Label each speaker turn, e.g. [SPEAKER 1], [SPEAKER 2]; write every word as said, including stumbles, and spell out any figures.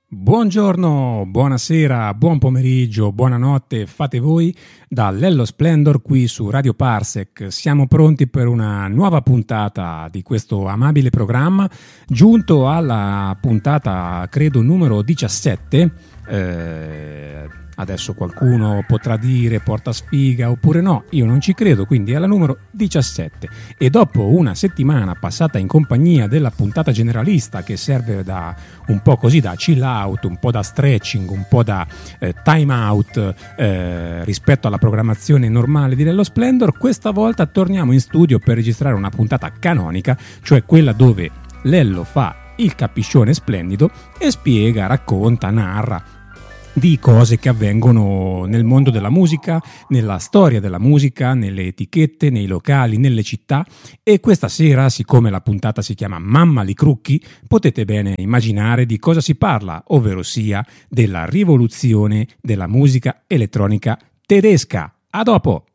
[SPEAKER 1] Buongiorno, buonasera, buon pomeriggio, buonanotte, fate voi da Lello Splendor qui su Radio Parsec. Siamo pronti per una nuova puntata di questo amabile programma, giunto alla puntata credo numero diciassette. Eh, adesso qualcuno potrà dire porta sfiga oppure no, io non ci credo, quindi è la numero diciassette. E dopo una settimana passata in compagnia della puntata generalista, che serve da un po' così da chill out, un po' da stretching, un po' da eh, time out eh, rispetto alla programmazione normale di Lello Splendor, questa volta torniamo in studio per registrare una puntata canonica, cioè quella dove Lello fa il capiscione splendido e spiega, racconta, narra di cose che avvengono nel mondo della musica, nella storia della musica, nelle etichette, nei locali, nelle città. E questa sera, siccome la puntata si chiama Mamma li Crucchi, potete bene immaginare di cosa si parla, ovvero sia della rivoluzione della musica elettronica tedesca. A dopo!